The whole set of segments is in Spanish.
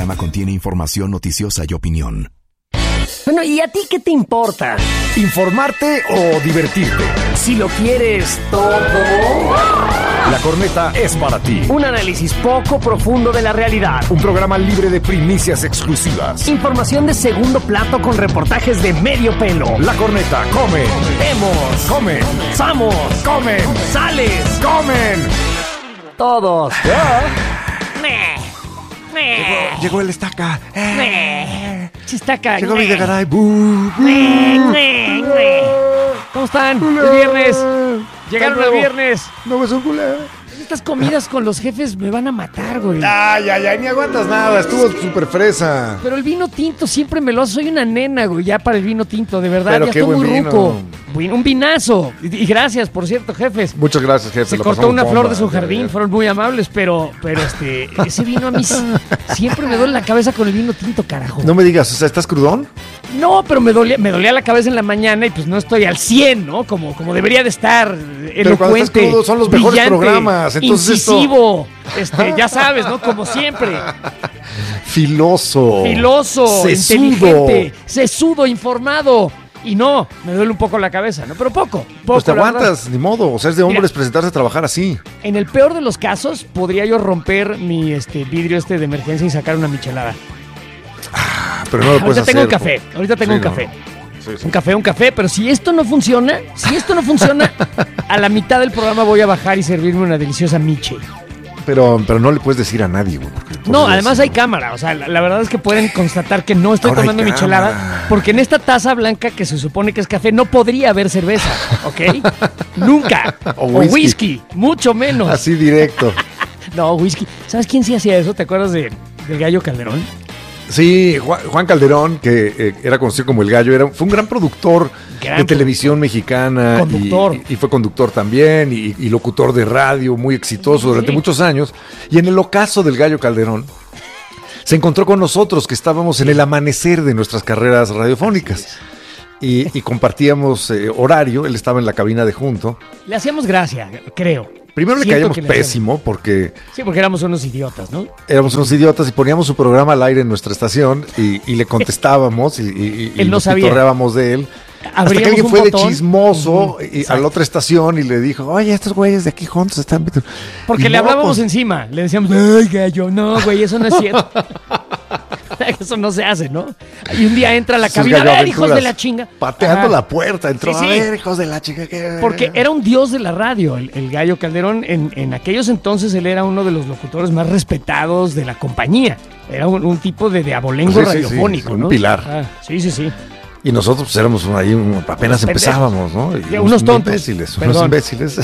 programa contiene información noticiosa y opinión. Bueno, ¿y a ti qué te importa? ¿Informarte o divertirte? Si lo quieres todo. La Corneta es para ti. Un análisis poco profundo de la realidad. Un programa libre de primicias exclusivas. Información de segundo plato con reportajes de medio pelo. La Corneta come. Vemos. Comen. Samos. Comen. Sales. Comen. Todos. Llegó el estaca. Chistaca. Llegó Videgaray. ¿Cómo están? El viernes. Llegaron el viernes. No me son culé. Estas comidas con los jefes me van a matar, güey. Ay, ni aguantas nada. Estuvo súper fresa. Pero el vino tinto siempre me lo hace. Soy una nena, güey, ya para el vino tinto, de verdad. Pero ya qué estoy muy buen ruco. vino. Un vinazo. Y gracias, por cierto, jefes. Muchas gracias, jefe. Se cortó una flor de su jardín, fueron muy amables, pero ese vino a mí siempre me duele la cabeza con el vino tinto, carajo. No me digas, o sea, ¿estás crudón? No, pero me dolía la cabeza en la mañana y pues no estoy al 100, ¿no? Como debería de estar, elocuente, pero cuando estás crudo son los mejores programas. Entonces incisivo, ya sabes, ¿no? Como siempre. Filoso, inteligente, sesudo, informado. Y no, me duele un poco la cabeza, ¿no? Pero poco. Pues te aguantas, ni modo. O sea, es de hombres presentarse a trabajar así. En el peor de los casos, podría yo romper mi vidrio de emergencia y sacar una michelada. Pero no lo puedes hacer. Ahorita tengo un café. Sí. Un café, pero si esto no funciona, a la mitad del programa voy a bajar y servirme una deliciosa miche. Pero no le puedes decir a nadie, güey. No, además hay cámara. O sea, la verdad es que pueden constatar que no estoy tomando michelada, porque en esta taza blanca que se supone que es café no podría haber cerveza, ¿ok? Nunca. O whisky, mucho menos. Así directo. No, whisky. ¿Sabes quién sí hacía eso? ¿Te acuerdas del Gallo Calderón? Sí, Juan Calderón, que era conocido como El Gallo, fue un gran productor de televisión mexicana. Conductor. Y fue conductor también, y locutor de radio, muy exitoso durante muchos años. Y en el ocaso del Gallo Calderón, se encontró con nosotros, que estábamos en el amanecer de nuestras carreras radiofónicas. Y compartíamos horario, él estaba en la cabina de junto. Le hacíamos gracia, creo. Primero le caíamos pésimo porque... Sí, porque éramos unos idiotas, ¿no? Éramos unos idiotas y poníamos su programa al aire en nuestra estación y le contestábamos y él no sabía. Pitorreábamos de él. Hasta que alguien fue de chismoso a la otra estación y le dijo, oye, estos güeyes de aquí juntos están... Porque le hablábamos encima, le decíamos, ay, gallo, no, güey, eso no es cierto. Eso no se hace, ¿no? Y un día entra a la cabina, a ver, hijos de la chinga. Pateando la puerta, entró, a ver, hijos de la chinga. Porque era un dios de la radio, el Gallo Calderón. En aquellos entonces él era uno de los locutores más respetados de la compañía. Era un tipo de abolengo radiofónico, ¿no? Un pilar. Sí. Y nosotros pues, éramos ahí, apenas empezábamos, ¿no? Y unos tontos. Unos imbéciles.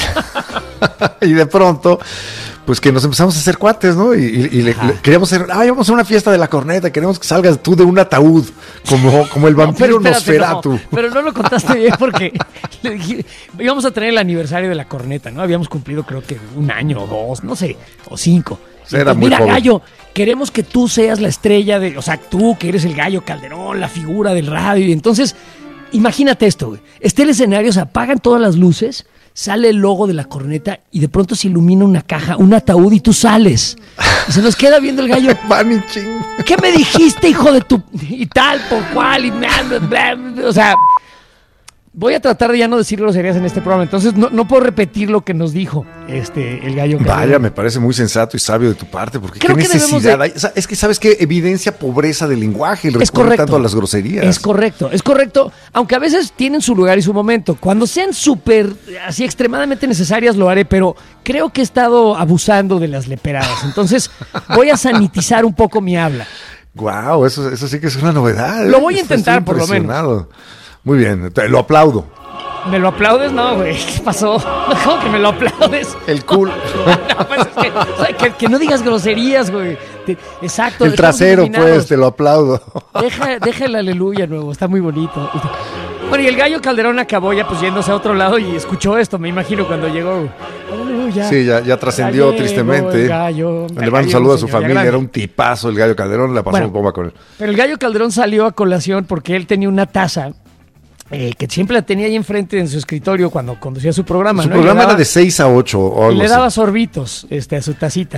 Y de pronto... Pues que nos empezamos a hacer cuates, ¿no? Y queríamos hacer, vamos a hacer una fiesta de la corneta, queremos que salgas tú de un ataúd, como el vampiro Nosferatu. No, pero no lo contaste bien porque le dije, íbamos a tener el aniversario de la corneta, ¿no? Habíamos cumplido creo que 1 año o 2, no sé, o 5. Era muy mira, joven. Gallo, queremos que tú seas la estrella o sea, tú que eres el Gallo Calderón, la figura del radio. Y entonces, imagínate esto, güey. Está el escenario, se apagan todas las luces, sale el logo de la corneta y de pronto se ilumina una caja, un ataúd y tú sales. Y se nos queda viendo el Gallo. ¿Qué me dijiste, hijo de tu... y tal, por cual, y bla, bla, bla? O sea, voy a tratar de ya no decir groserías en este programa, entonces no puedo repetir lo que nos dijo el Gallo. Vaya, me parece muy sensato y sabio de tu parte, porque qué necesidad hay. O sea, es que sabes que evidencia pobreza de lenguaje, el recurrir tanto a las groserías. Es correcto, aunque a veces tienen su lugar y su momento. Cuando sean súper, así extremadamente necesarias lo haré, pero creo que he estado abusando de las leperadas, entonces voy a sanitizar un poco mi habla. Guau, eso sí que es una novedad. Lo voy a intentar por lo menos. Muy bien, lo aplaudo. ¿Me lo aplaudes? No, güey, ¿qué pasó? ¿Cómo que me lo aplaudes? El culo. No, pues es que no digas groserías, güey. Exacto. El trasero, pues, te lo aplaudo. Deja el aleluya nuevo, está muy bonito. Bueno, y el Gallo Calderón acabó ya pues yéndose a otro lado y escuchó esto, me imagino, cuando llegó. Aleluya. Sí, ya trascendió tristemente. Le mando un saludo a su familia, era un tipazo el Gallo Calderón, la pasamos bomba con él. Pero el Gallo Calderón salió a colación porque él tenía una taza que siempre la tenía ahí enfrente en su escritorio cuando conducía su programa. Su programa era de 6 a 8 o algo y le así. daba sorbitos a su tacita.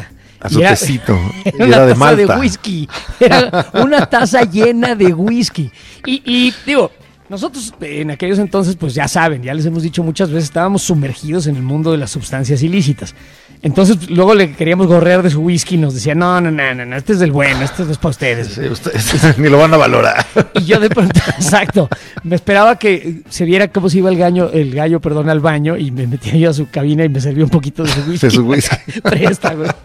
A su tecito. Era una taza de whisky. Era una taza llena de whisky. Y digo, nosotros en aquellos entonces, pues ya saben, ya les hemos dicho muchas veces, estábamos sumergidos en el mundo de las sustancias ilícitas. Entonces luego le queríamos gorrear de su whisky y nos decía, no, este es del bueno, este no es para ustedes. Sí, ustedes ni lo van a valorar. Y yo de pronto, exacto, me esperaba que se viera cómo se iba el gallo, al baño, y me metía yo a su cabina y me servía un poquito de su whisky. De su whisky. Presta, güey.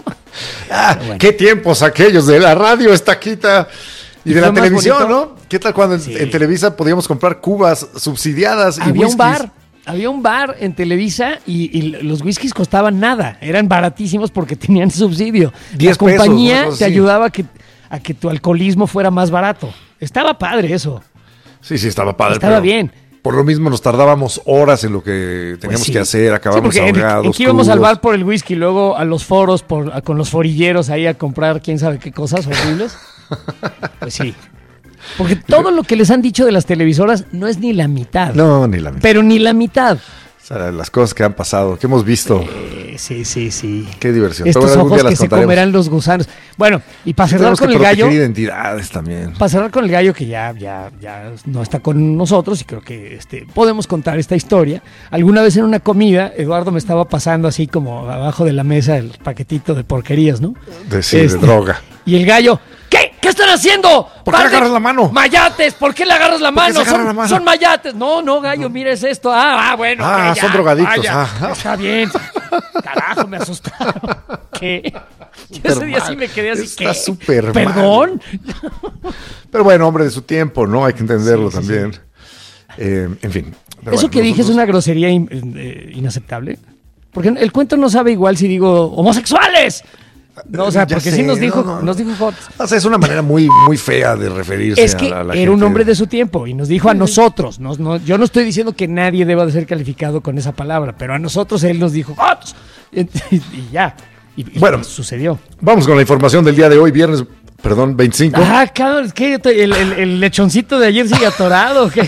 Bueno. Qué tiempos aquellos de la radio, estaquita y de la televisión, bonito, ¿no? ¿Qué tal cuando en Televisa podíamos comprar cubas subsidiadas y Había whiskies? Había un bar en Televisa y los whiskies costaban nada, eran baratísimos porque tenían subsidio. 10 La compañía pesos, te ayudaba a que tu alcoholismo fuera más barato. Estaba padre eso. Sí, estaba padre. Estaba bien. Por lo mismo nos tardábamos horas en lo que teníamos que hacer, acabamos ahogados. En que íbamos al bar por el whisky, luego a los foros con los forilleros ahí a comprar quién sabe qué cosas horribles. Pues sí. Porque todo lo que les han dicho de las televisoras no es ni la mitad. No, ni la mitad. Pero ni la mitad. O sea, las cosas que han pasado, que hemos visto. Sí. Qué diversión. Estos ojos que se comerán los gusanos. Bueno, y para cerrar con el gallo. Identidades también. Para cerrar con el gallo, que ya no está con nosotros, y creo que podemos contar esta historia. Alguna vez en una comida, Eduardo me estaba pasando así como abajo de la mesa el paquetito de porquerías, ¿no? De droga. Y el gallo, ¿qué están haciendo? ¿Por qué le agarras la mano? Mayates, ¿por qué le agarras la mano? Son mayates. No, gallo, mira, es esto. Bueno. Okay, son drogadictos. Está bien. Carajo, me asustaron. ¿Qué? Yo ese día sí me quedé así. Está súper ¿Perdón? Pero bueno, hombre de su tiempo, ¿no? Hay que entenderlo también. En fin. Eso que dije es una grosería inaceptable. Porque el cuento no sabe igual si digo homosexuales. No, o sea, porque sí nos dijo hot. O sea, es una manera muy, muy fea de referirse es que a la era gente. Un hombre de su tiempo y nos dijo a nosotros. Yo no estoy diciendo que nadie deba de ser calificado con esa palabra, pero a nosotros él nos dijo hot. Y ya. Y bueno, pues sucedió. Vamos con la información del día de hoy, viernes, 25. Cabrón, es que el lechoncito de ayer sigue atorado. ¿Qué?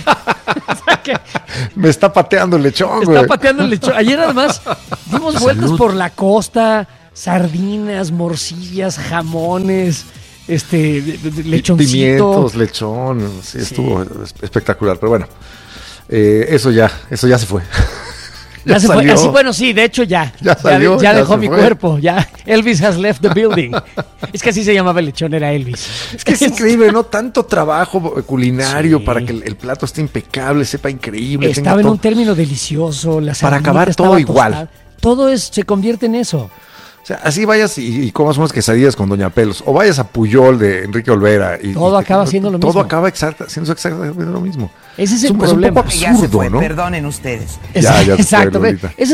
Me está pateando el lechón, güey. Está pateando el lechón. Ayer además dimos vueltas por la costa. Sardinas, morcillas, jamones, lechoncito. Pimientos, lechón, sí, estuvo espectacular, pero bueno, eso ya se fue. Ya se fue. Así, bueno, sí, de hecho ya salió, ya dejó mi cuerpo, ya Elvis has left the building. Es que así se llamaba el lechón, era Elvis. Es que es increíble, ¿no? Tanto trabajo culinario para que el plato esté impecable, sepa increíble. Estaba en un término delicioso, para acabar todo igual. Tostada. Todo se convierte en eso. O sea, así vayas y comas unas quesadillas con Doña Pelos, o vayas a Puyol de Enrique Olvera. Todo acaba siendo lo mismo. Todo acaba siendo exactamente lo mismo. Ese es el problema. Un poco absurdo, ya se fue, ¿no? perdonen ustedes. Ya Exacto. se fue, Lolita.